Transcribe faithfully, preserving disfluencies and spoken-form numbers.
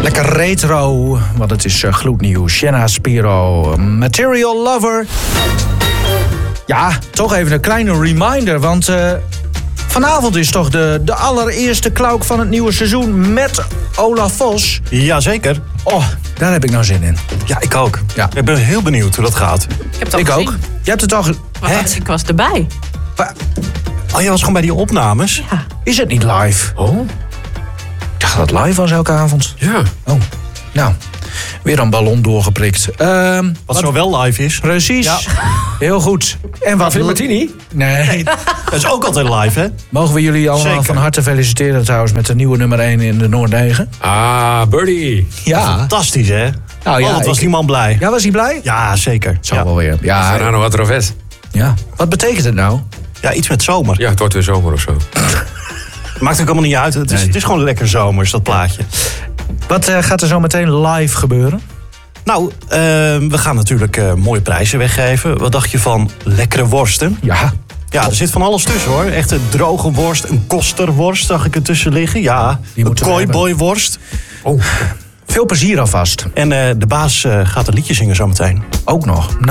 Lekker retro, want het is uh, gloednieuw. Shenna Spiro, Material Lover. Ja, toch even een kleine reminder, want uh, vanavond is toch de, de allereerste klauk van het nieuwe seizoen met Olaf Vos. Jazeker. Oh, daar heb ik nou zin in. Ja, ik ook. Ja. Ik ben heel benieuwd hoe dat gaat. Ik heb het al Ik gezien. ook. Je hebt het al... Ge- Wat? Ik was erbij. Wa- Oh, je was gewoon bij die opnames? Ja. Is het niet live? Oh? Ik dacht dat het live was elke avond. Ja. Oh, nou, weer een ballon doorgeprikt. Ehm Wat zo wel live is. Precies. Ja. Heel goed. En wat Phil Martini? Nee. Dat is ook altijd live, hè? Mogen we jullie allemaal Zeker. van harte feliciteren trouwens met de nieuwe nummer één in de Noord-negen? Ah, Birdie. Ja. Fantastisch, hè? Nou ja, oh, wat was ik- die man blij. Ja, was hij blij? Ja, zeker. Zal Ja. wel weer. Ja, Serrano Atrovet. ja. Wat betekent het nou? ja, iets met zomer. Ja, het wordt weer zomer of zo. Maakt ook allemaal niet uit. Het is, Nee. het is gewoon lekker zomers, dat plaatje. Wat uh, gaat er zo meteen live gebeuren? Nou, uh, we gaan natuurlijk uh, mooie prijzen weggeven. Wat dacht je van lekkere worsten? Ja. Ja, er zit van alles tussen, hoor. Echt een droge worst, een kosterworst zag ik ertussen liggen. Ja, Die een moeten we hebben. kooiboyworst. Oh. Veel plezier alvast. En uh, de baas uh, gaat een liedje zingen zometeen. Ook nog.